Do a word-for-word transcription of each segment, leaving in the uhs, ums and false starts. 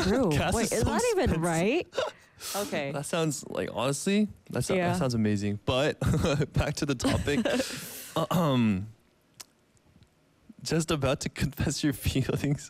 true. Gas Wait, is is so that even expensive. right? Okay. That sounds like honestly, that, so- Yeah. that sounds amazing. But back to the topic. um, just about to confess your feelings.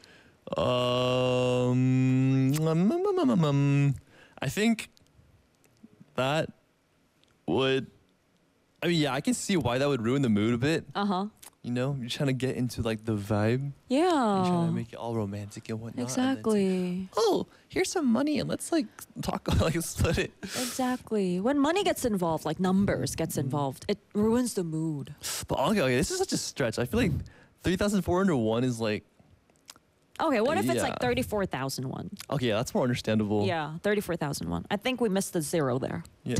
Um, um, um, um, um, um, I think that would. I mean, yeah, I can see why that would ruin the mood a bit. Uh huh. You know, you're trying to get into like the vibe. Yeah. You're trying to make it all romantic and whatnot. and then it's like, Exactly. oh, here's some money and let's like talk, like split it. Exactly. When money gets involved, like numbers gets involved, it ruins the mood. But okay, okay, this is such a stretch. I feel like three thousand four hundred one is like, Okay, what if it's Yeah. like thirty-four thousand one? okay, yeah, that's more understandable. Yeah, thirty-four thousand one. I think we missed the zero there. Yeah.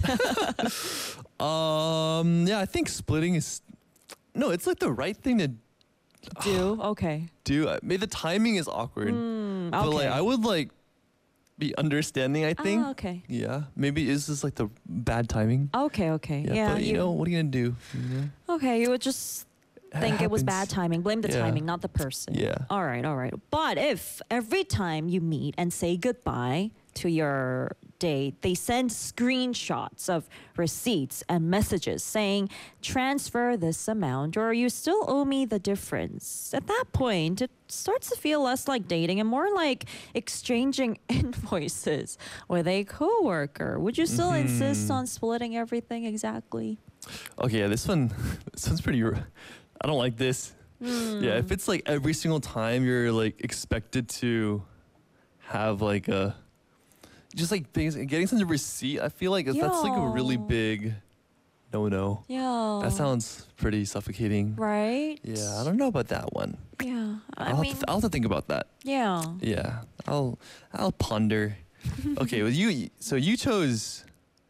um. Yeah, I think splitting is. No, it's like the right thing to Do? Okay. do. I- Maybe the timing is awkward, Mm, but like okay. I would like be understanding. I think. Ah, okay. Yeah. Maybe it's just like the bad timing. Okay, okay. Yeah. Yeah, but you, know, what are you gonna do? You know? Okay, you would just think it was bad happens. timing. Blame the Yeah. timing, not the person. Yeah. All right, all right. But if every time you meet and say goodbye to your date, they send screenshots of receipts and messages saying, transfer this amount or you still owe me the difference. At that point, it starts to feel less like dating and more like exchanging invoices with a coworker. Would you still insist on splitting everything exactly? Okay. Yeah. This one. This one's pretty. r- I don't like this. Yeah. If it's like every single time you're like expected to have like a. Just like things, getting such a receipt, I feel like that's like a really Yeah. big no no. Yeah. That sounds pretty suffocating. right. Yeah, I don't know about that one. Yeah. I I'll, mean, have to, I'll have to think about that. yeah. Yeah, I'll I'll ponder. Okay, well you so you chose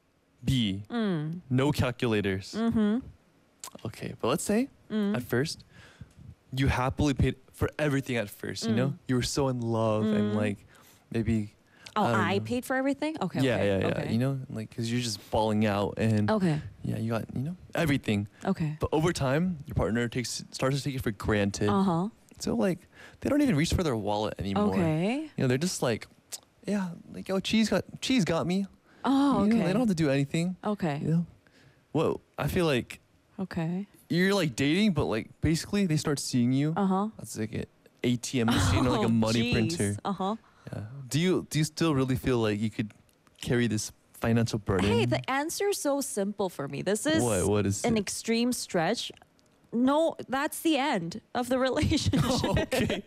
B, Mm. no calculators. Mm-hmm. Okay, but let's say Mm. at first you happily paid for everything at first. You know, Mm. you were so in love and Mm. like maybe. Oh, I don't I know. paid for everything? Okay. yeah, okay, yeah, yeah. Okay. You know, like because you're just balling out and Okay. yeah, you got you know everything. Okay. But over time, your partner takes starts to take it for granted. Uh huh. So like they don't even reach for their wallet anymore. Okay. You know, they're just like, yeah, like oh, cheese got cheese got me. Oh, You know, okay. they don't have to do anything. Okay. You know, well, I feel like Okay. you're like dating, but like basically they start seeing you. Uh huh. That's like an A T M machine or like a money printer. Uh huh. Yeah. Do you do you still really feel like you could carry this financial burden? Hey, the answer is so simple for me. This is what what is an it? extreme stretch. No, that's the end of the relationship. Okay.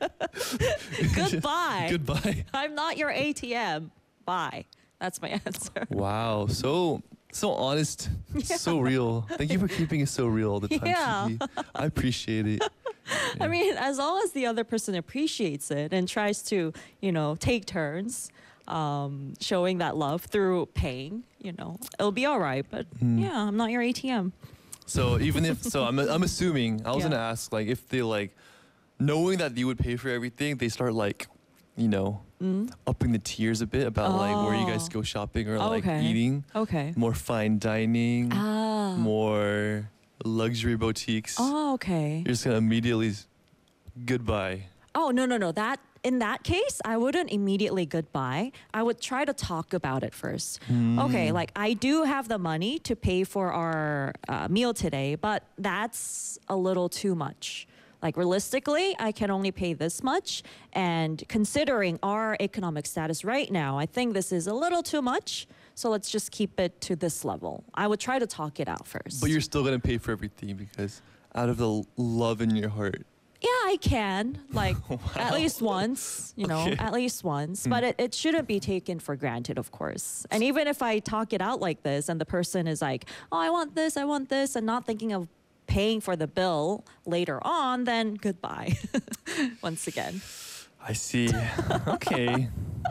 Goodbye. Goodbye. I'm not your A T M. Bye. That's my answer. Wow, so so honest, so real. Thank you for keeping it so real all the time, Yeah. Kiki. I appreciate it. I mean, as long as the other person appreciates it and tries to, you know, take turns um, showing that love through paying, you know, it'll be all right. But Mm. yeah, I'm not your A T M. So even if so, I'm I'm assuming I was Yeah. gonna ask like if they like knowing that you would pay for everything, they start like, you know, Mm? upping the tiers a bit about like where you guys Oh. go shopping or Oh, like okay. eating, Okay. more fine dining, Ah. more luxury boutiques. Oh, okay. You're just gonna immediately s- goodbye. Oh, no, no, no. That in that case, I wouldn't immediately goodbye. I would try to talk about it first. Okay, like I do have the money to pay for our uh, meal today, but that's a little too much. Like realistically, I can only pay this much. And considering our economic status right now, I think this is a little too much. So let's just keep it to this level. I would try to talk it out first. But you're still gonna pay for everything because out of the l- love in your heart. Yeah, I can. Like at Wow. least once, you know, Okay. at least once. But it, it shouldn't be taken for granted, of course. And even if I talk it out like this and the person is like, oh, I want this, I want this, and not thinking of paying for the bill later on, then goodbye. Once again. I see. Okay.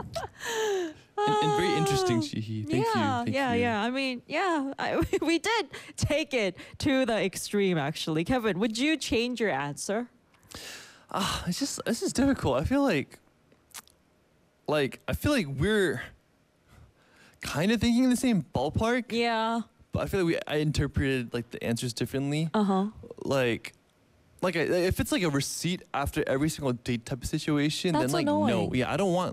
and, and very interesting, Shihi. Thank yeah, you. Thank yeah, you. yeah. I mean, yeah, I, we did take it to the extreme, actually. Kevin, would you change your answer? Ah, it's just this is difficult. I feel like, like I feel like we're kind of thinking in the same ballpark. Yeah. But I feel like we I interpreted like the answers differently. Uh huh. Like, like I, if it's like a receipt after every single date type of situation, That's then like no, annoying. yeah, I don't want